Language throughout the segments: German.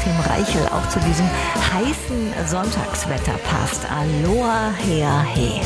Joachim Reichel auch zu diesem heißen Sonntagswetter passt. Aloha, her, he.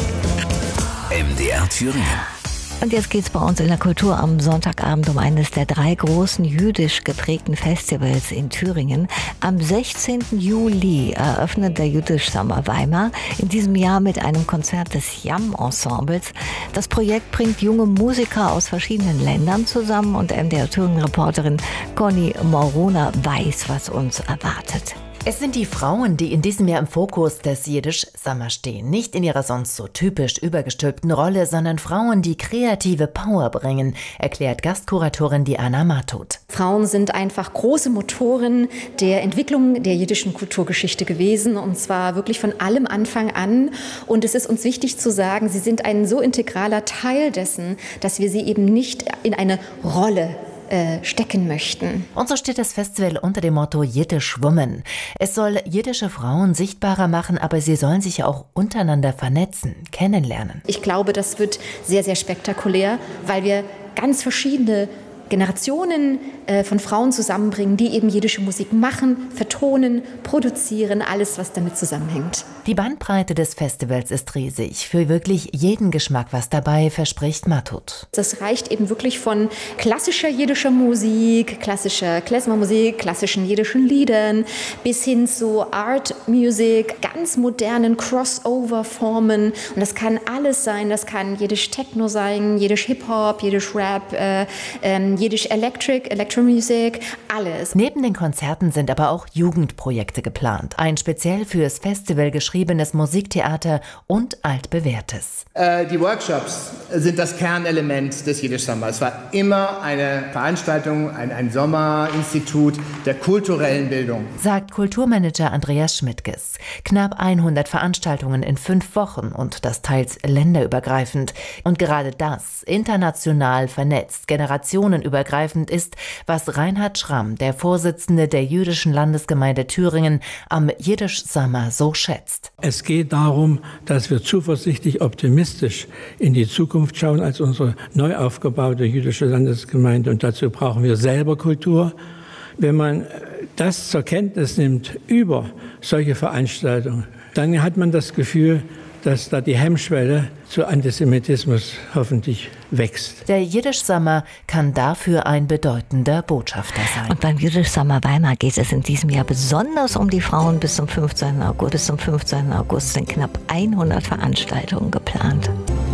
MDR Thüringen. Und jetzt geht's bei uns in der Kultur am Sonntagabend um eines der 3 großen jüdisch geprägten Festivals in Thüringen. Am 16. Juli eröffnet der Jiddisch Sommer Weimar in diesem Jahr mit einem Konzert des Yam-Ensembles. Das Projekt bringt junge Musiker aus verschiedenen Ländern zusammen und MDR Thüringen-Reporterin Conny Morona weiß, was uns erwartet. Es sind die Frauen, die in diesem Jahr im Fokus des Jiddisch Sommer stehen. Nicht in ihrer sonst so typisch übergestülpten Rolle, sondern Frauen, die kreative Power bringen, erklärt Gastkuratorin Diana Mathut. Frauen sind einfach große Motoren der Entwicklung der jiddischen Kulturgeschichte gewesen, und zwar wirklich von allem Anfang an. Und es ist uns wichtig zu sagen, sie sind ein so integraler Teil dessen, dass wir sie eben nicht in eine Rolle stecken möchten. Und so steht das Festival unter dem Motto Jiddisch Women. Es soll jiddische Frauen sichtbarer machen, aber sie sollen sich ja auch untereinander vernetzen, kennenlernen. Ich glaube, das wird sehr, sehr spektakulär, weil wir ganz verschiedene Generationen von Frauen zusammenbringen, die eben jiddische Musik machen, vertonen, produzieren, alles, was damit zusammenhängt. Die Bandbreite des Festivals ist riesig. Für wirklich jeden Geschmack was dabei, verspricht Mathut. Das reicht eben wirklich von klassischer jiddischer Musik, klassischer Klezmermusik, klassischen jiddischen Liedern bis hin zu Art Music, ganz modernen Crossover-Formen. Und das kann alles sein. Das kann jiddisch Techno sein, jiddisch Hip-Hop, jiddisch Rap, jiddisch Electromusic, alles. Neben den Konzerten sind aber auch Jugendprojekte geplant. Ein speziell fürs Festival geschriebenes Musiktheater und altbewährtes. Die Workshops sind das Kernelement des Jiddisch Sommer. Es war immer eine Veranstaltung, ein Sommerinstitut der kulturellen Bildung, sagt Kulturmanager Andreas Schmidtges. Knapp 100 Veranstaltungen in 5 Wochen und das teils länderübergreifend. Und gerade das, international vernetzt, generationenübergreifend ist, was Reinhard Schramm, der Vorsitzende der jüdischen Landesgemeinde Thüringen, am Jiddisch Sommer so schätzt. Es geht darum, dass wir zuversichtlich, optimistisch in die Zukunft schauen als unsere neu aufgebaute jüdische Landesgemeinde. Und dazu brauchen wir selber Kultur. Wenn man das zur Kenntnis nimmt über solche Veranstaltungen, dann hat man das Gefühl, dass da die Hemmschwelle zu Antisemitismus hoffentlich wächst. Der Jiddisch Sommer kann dafür ein bedeutender Botschafter sein. Und beim Jiddisch Sommer Weimar geht es in diesem Jahr besonders um die Frauen. Bis zum 15. August sind knapp 100 Veranstaltungen geplant.